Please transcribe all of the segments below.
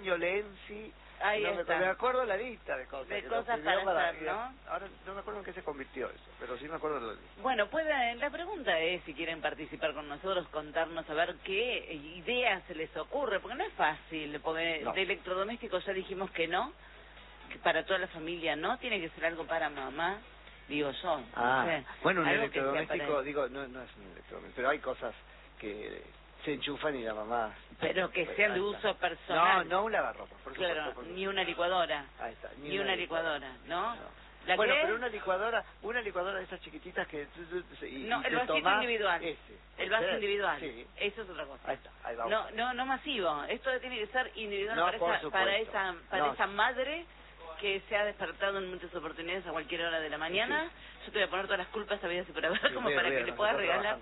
año Lenzi. Ahí no está. me acuerdo la lista de cosas. De que cosas nos pidió para hacer, ¿no? Ahora no me acuerdo en qué se convirtió eso, pero sí me acuerdo de lo de... Bueno, la pregunta es si quieren participar con nosotros, contarnos a ver qué ideas se les ocurre, porque no es fácil, porque No. de electrodomésticos ya dijimos que no, que para toda la familia no, tiene que ser algo para mamá, digo yo, no sé. Bueno, un algo que sea electrodoméstico, para... digo, no es un electrodoméstico, pero hay cosas que se enchufan y la mamá... Pero que sean de ahí está. uso personal. No un lavarropa, por supuesto. Claro, ni una licuadora. Ahí está, Ni una licuadora, ¿no? No. Bueno, pero una licuadora de esas chiquititas que... No, el vasito individual. El vaso individual. Sí. Eso es otra cosa. Ahí está, ahí vamos. No masivo. Esto tiene que ser individual No, para esa madre que se ha despertado en muchas oportunidades a cualquier hora de la mañana. Sí. Yo te voy a poner todas las culpas a vida y por haber, como para que le puedas regalar.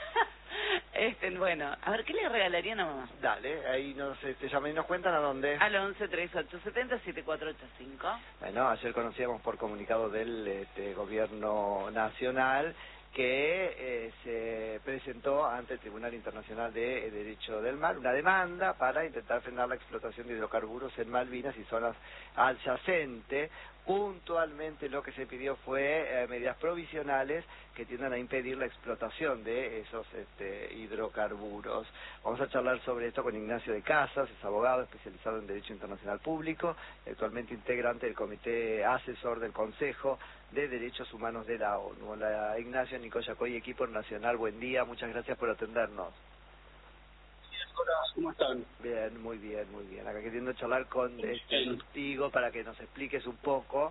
Bueno, a ver, ¿qué le regalarían a mamá? Dale, ahí te llaman y nos cuentan a dónde. Al 11-3870-7485. Bueno, ayer conocíamos por comunicado del Gobierno Nacional que se presentó ante el Tribunal Internacional de Derecho del Mar una demanda para intentar frenar la explotación de hidrocarburos en Malvinas y zonas adyacentes. Puntualmente lo que se pidió fue medidas provisionales que tiendan a impedir la explotación de esos hidrocarburos. Vamos a charlar sobre esto con Ignacio de Casas, es abogado especializado en Derecho Internacional Público, actualmente integrante del Comité Asesor del Consejo de Derechos Humanos de la ONU. Hola Ignacio, Nicoya Coy, equipo nacional, buen día, muchas gracias por atendernos. Hola, ¿cómo están? Bien, muy bien, muy bien. Acá queriendo charlar contigo para que nos expliques un poco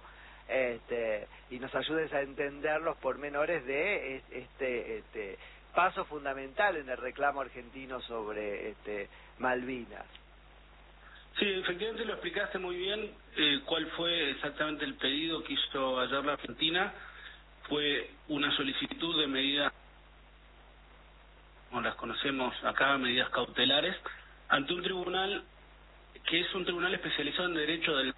y nos ayudes a entender los pormenores de este paso fundamental en el reclamo argentino sobre Malvinas. Sí, efectivamente lo explicaste muy bien. ¿Cuál fue exactamente el pedido que hizo ayer la Argentina? Fue una solicitud de medidas, como las conocemos acá, medidas cautelares, ante un tribunal que es un tribunal especializado en derecho del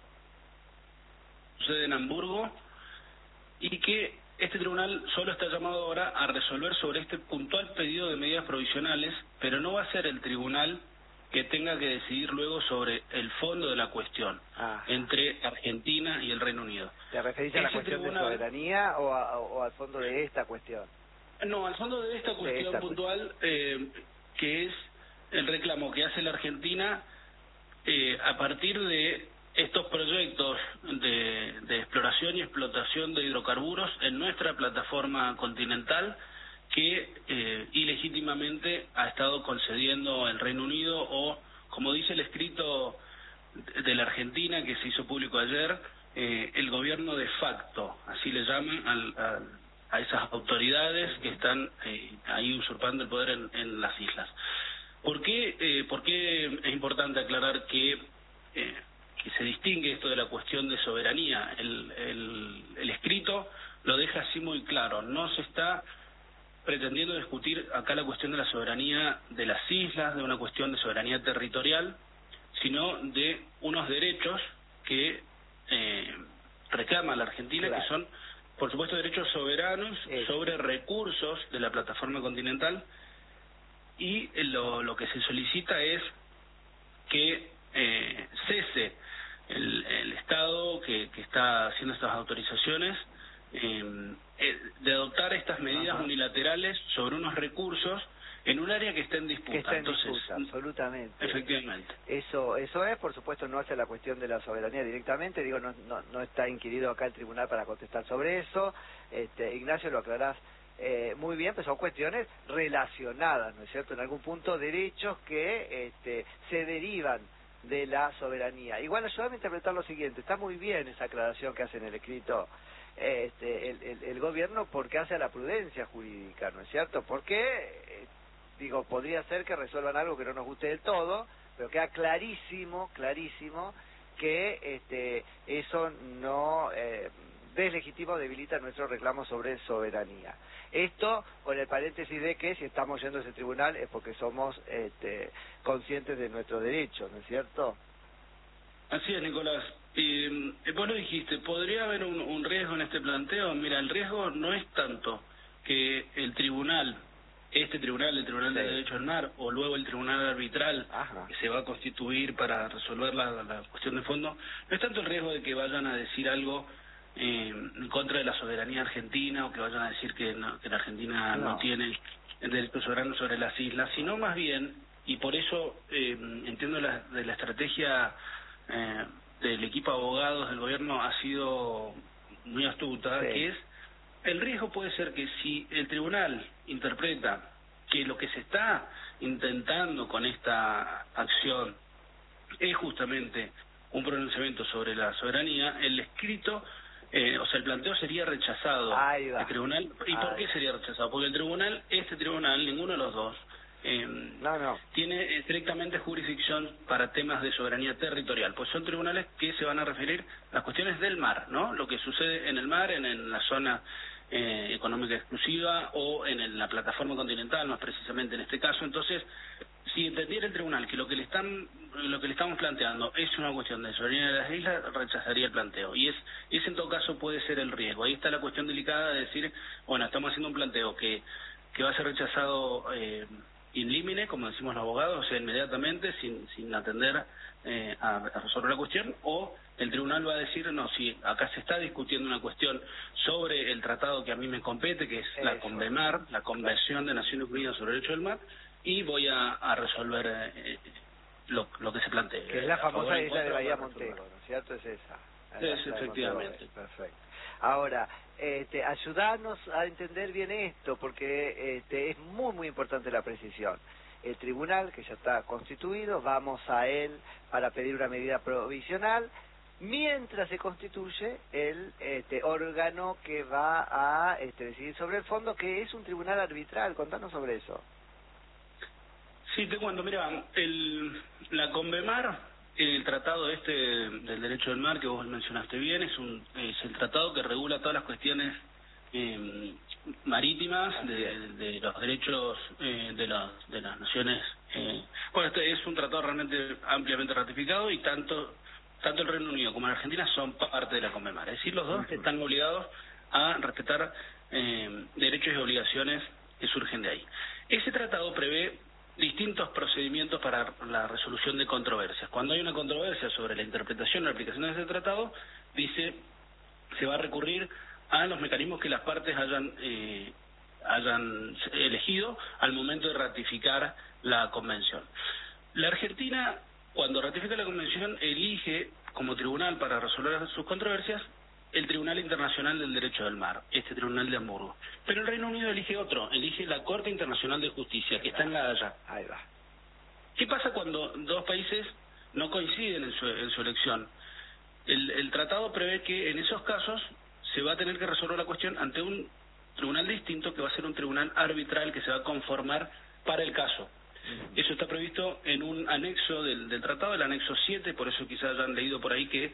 sede en Hamburgo, y que este tribunal solo está llamado ahora a resolver sobre este puntual pedido de medidas provisionales, pero no va a ser el tribunal que tenga que decidir luego sobre el fondo de la cuestión entre Argentina y el Reino Unido. ¿Te referís a la cuestión de soberanía o al fondo de esta cuestión? No, al fondo de esta cuestión puntual, que es el reclamo que hace la Argentina a partir de estos proyectos de exploración y explotación de hidrocarburos en nuestra plataforma continental que ilegítimamente ha estado concediendo el Reino Unido, o como dice el escrito de la Argentina que se hizo público ayer, el gobierno de facto, así le llaman a esas autoridades que están ahí usurpando el poder en las islas. ¿Por qué es importante aclarar que se distingue esto de la cuestión de soberanía? El escrito lo deja así muy claro. No se está pretendiendo discutir acá la cuestión de la soberanía de las islas, de una cuestión de soberanía territorial, sino de unos derechos que reclama la Argentina, claro, que son, por supuesto, derechos soberanos sobre recursos de la plataforma continental, y lo que se solicita es que cese el Estado que está haciendo estas autorizaciones de adoptar estas medidas unilaterales sobre unos recursos en un área que está en disputa. Que está en disputa, absolutamente. Efectivamente. Eso es, por supuesto, no hace la cuestión de la soberanía directamente, digo, no está inquirido acá el tribunal para contestar sobre eso. Ignacio, lo aclarás muy bien, pero son cuestiones relacionadas, ¿no es cierto? En algún punto, derechos que se derivan de la soberanía. Igual, ayúdame a interpretar lo siguiente, está muy bien esa aclaración que hace en el escrito el gobierno, porque hace a la prudencia jurídica, ¿no es cierto? Porque, digo, podría ser que resuelvan algo que no nos guste del todo, pero queda clarísimo que eso no deslegitima o debilita nuestro reclamo sobre soberanía. Esto con el paréntesis de que si estamos yendo a ese tribunal es porque somos conscientes de nuestros derechos, ¿no es cierto? Así es, Nicolás. Vos lo dijiste, ¿podría haber un riesgo en este planteo? Mira, el riesgo no es tanto que el tribunal este tribunal, el Tribunal de Derecho del Mar, o luego el Tribunal Arbitral, que se va a constituir para resolver la cuestión de fondo, no es tanto el riesgo de que vayan a decir algo en contra de la soberanía argentina, o que vayan a decir que la Argentina no tiene el derecho soberano sobre las islas, sino más bien, y por eso entiendo de la estrategia del equipo de abogados del gobierno ha sido muy astuta, que es, el riesgo puede ser que si el tribunal interpreta que lo que se está intentando con esta acción es justamente un pronunciamiento sobre la soberanía, el escrito, o sea, el planteo sería rechazado. El tribunal, ¿y por qué sería rechazado? Porque el tribunal, ninguno de los dos, tiene estrictamente jurisdicción para temas de soberanía territorial, pues son tribunales que se van a referir a las cuestiones del mar, ¿no? Lo que sucede en el mar, en la zona económica exclusiva o en la plataforma continental, más precisamente en este caso. Entonces, si entendiera el tribunal que lo que le estamos planteando es una cuestión de soberanía de las islas, rechazaría el planteo. Y ese en todo caso puede ser el riesgo. Ahí está la cuestión delicada de decir, bueno, estamos haciendo un planteo que va a ser rechazado in limine, como decimos los abogados, o sea, inmediatamente, sin atender a resolver la cuestión, o el tribunal va a decir, no, si acá se está discutiendo una cuestión sobre el tratado que a mí me compete, que es la CONVEMAR, la Convención de Naciones Unidas sobre el Derecho del Mar, y voy a resolver lo que se plantea. Que es la famosa isla de Bahía Montego, ¿no es cierto? Es esa. Es, efectivamente. Perfecto. Ahora, ayudarnos a entender bien esto, porque es muy, muy importante la precisión. El tribunal, que ya está constituido, vamos a él para pedir una medida provisional, mientras se constituye el órgano que va a decidir sobre el fondo, que es un tribunal arbitral. Contanos sobre eso. Sí, te cuento, mira, la CONVEMAR, el tratado del derecho del mar que vos mencionaste bien, es el tratado que regula todas las cuestiones marítimas de los derechos de las naciones. Bueno, este es un tratado realmente ampliamente ratificado, y tanto el Reino Unido como la Argentina son parte de la CONVEMAR. Es decir, los dos están obligados a respetar derechos y obligaciones que surgen de ahí. Ese tratado prevé distintos procedimientos para la resolución de controversias. Cuando hay una controversia sobre la interpretación y la aplicación de ese tratado, se va a recurrir a los mecanismos que las partes hayan elegido al momento de ratificar la convención. La Argentina, cuando ratifica la convención, elige como tribunal para resolver sus controversias el Tribunal Internacional del Derecho del Mar, este tribunal de Hamburgo. Pero el Reino Unido elige la Corte Internacional de Justicia, que está en La Haya. Ahí va. ¿Qué pasa cuando dos países no coinciden en su elección? El tratado prevé que en esos casos se va a tener que resolver la cuestión ante un tribunal distinto, que va a ser un tribunal arbitral que se va a conformar para el caso. Eso está previsto en un anexo del tratado, el anexo 7, por eso quizás hayan leído por ahí que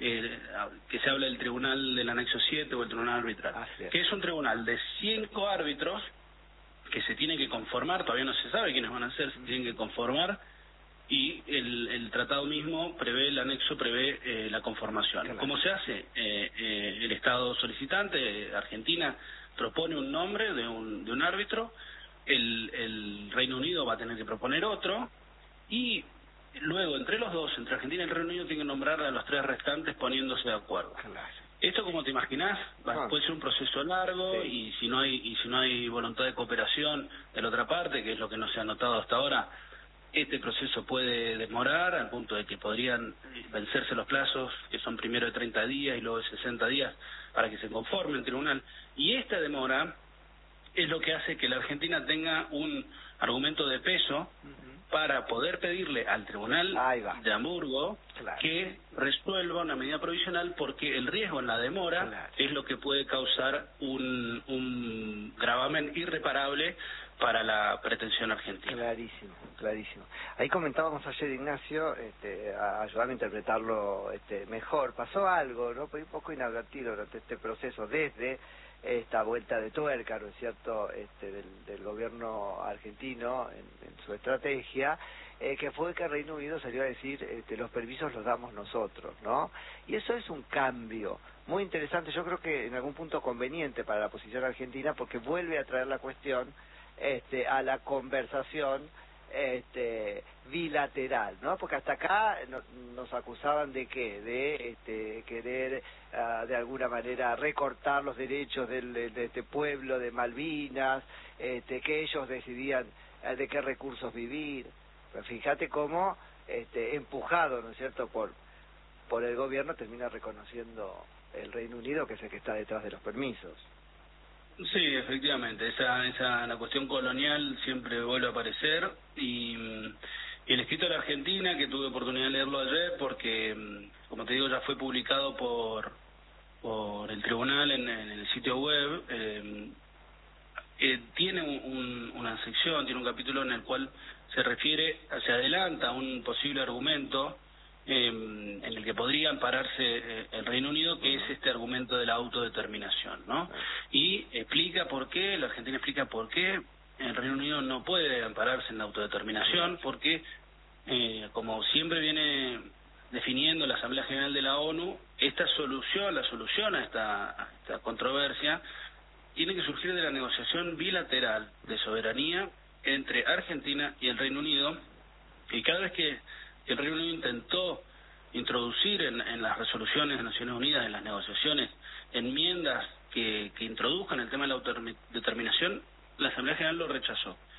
se habla del tribunal del anexo 7 o el tribunal arbitral, que es un tribunal de 5 árbitros que se tienen que conformar, todavía no se sabe quiénes van a ser, se tienen que conformar, y el tratado mismo el anexo prevé la conformación. ¿Cómo se hace? El Estado solicitante, Argentina, propone un nombre de un árbitro, el Reino Unido va a tener que proponer otro, y luego entre los dos, entre Argentina y el Reino Unido, tienen que nombrar a los 3 restantes poniéndose de acuerdo. Esto, como te imaginás, puede ser un proceso largo, y si no hay voluntad de cooperación de la otra parte, que es lo que no se ha notado hasta ahora, este proceso puede demorar al punto de que podrían vencerse los plazos, que son primero de 30 días y luego de 60 días, para que se conforme el tribunal. Y esta demora es lo que hace que la Argentina tenga un argumento de peso para poder pedirle al Tribunal de Hamburgo que resuelva una medida provisional, porque el riesgo en la demora es lo que puede causar un gravamen irreparable para la pretensión argentina. Clarísimo. Ahí comentábamos ayer, Ignacio, ayudarme a interpretarlo mejor. Pasó algo, ¿no? Fue un poco inadvertido durante este proceso, desde esta vuelta de tuerca, ¿no es cierto?, del gobierno argentino en su estrategia, que fue que Reino Unido salió a decir los permisos los damos nosotros, ¿no? Y eso es un cambio muy interesante, yo creo que en algún punto conveniente para la posición argentina, porque vuelve a traer la cuestión a la conversación bilateral, ¿no? Porque hasta acá nos acusaban de qué, de querer de alguna manera recortar los derechos de este pueblo de Malvinas, que ellos decidían de qué recursos vivir. Pero fíjate cómo empujado, ¿no es cierto?, por el gobierno, termina reconociendo el Reino Unido, que es el que está detrás de los permisos. Sí, efectivamente, la cuestión colonial siempre vuelve a aparecer, y el escrito de la Argentina, que tuve oportunidad de leerlo ayer, porque, como te digo, ya fue publicado por el tribunal en el sitio web, tiene una sección, tiene un capítulo en el cual se adelanta un posible argumento en el que podría ampararse el Reino Unido, que es este argumento de la autodeterminación, ¿no? Y la Argentina explica por qué el Reino Unido no puede ampararse en la autodeterminación, porque, como siempre viene definiendo la Asamblea General de la ONU, la solución a esta controversia tiene que surgir de la negociación bilateral de soberanía entre Argentina y el Reino Unido, y cada vez que el Reino Unido intentó introducir en las resoluciones de Naciones Unidas, en las negociaciones, enmiendas que introduzcan el tema de la autodeterminación, la Asamblea General lo rechazó.